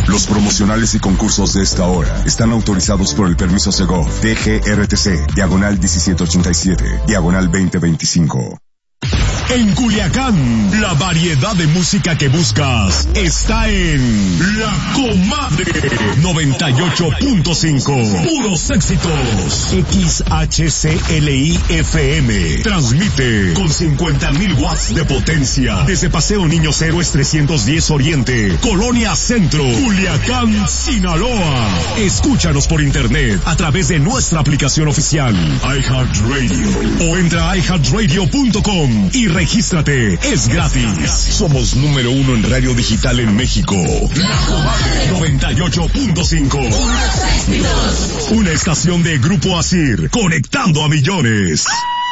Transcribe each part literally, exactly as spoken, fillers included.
Los promocionales y concursos de esta hora están autorizados por el permiso Segov D G R T C, diagonal diecisiete ochenta y siete, diagonal veinte veinticinco. En Culiacán, la variedad de música que buscas está en La Comadre noventa y ocho punto cinco. Puros éxitos. X H C L I F M. Transmite con cincuenta mil watts de potencia desde Paseo Niños Héroes trescientos diez Oriente, Colonia Centro, Culiacán, Sinaloa. Escúchanos por internet a través de nuestra aplicación oficial iHeartRadio o entra a i heart radio punto com y regístrate, es gratis. Somos número uno en radio digital en México. La Comadre noventa y ocho punto cinco. Una estación de Grupo Asir, conectando a millones.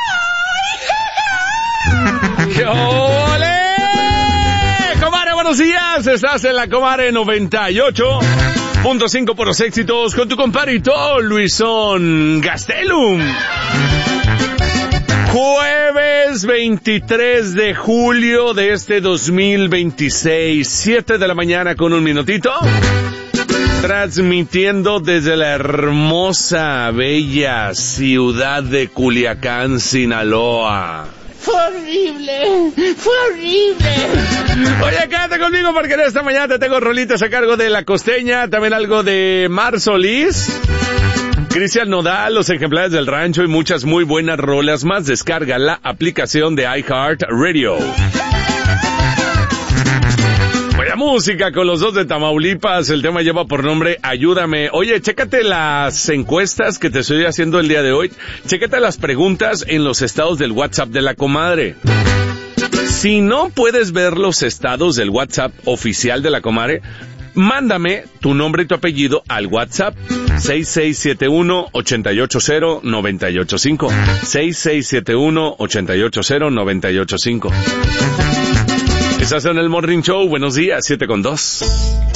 ¡Qué ole! Comadre, buenos días. Estás en la Comadre noventa y ocho punto cinco por los éxitos con tu compadrito Luisón Gastelum. Jueves veintitrés de julio de este dos mil veintiséis, siete de la mañana con un minutito, transmitiendo desde la hermosa, bella ciudad de Culiacán, Sinaloa. Fue horrible, fue horrible. Oye, quédate conmigo porque en esta mañana te tengo rolitas a cargo de La Costeña, también algo de Mar Solís, Cristian Nodal, Los Ejemplares del Rancho y muchas muy buenas rolas más. Descarga la aplicación de iHeartRadio. Buena música con los dos de Tamaulipas. El tema lleva por nombre Ayúdame. Oye, chécate las encuestas que te estoy haciendo el día de hoy. Chécate las preguntas en los estados del WhatsApp de la Comadre. Si no puedes ver los estados del WhatsApp oficial de la Comadre, mándame tu nombre y tu apellido al WhatsApp seis seis siete uno, ocho ocho cero, nueve ocho cinco. seis seis siete uno, ocho ocho cero, nueve ocho cinco. Estás en el Morning Show. Buenos días, siete con dos.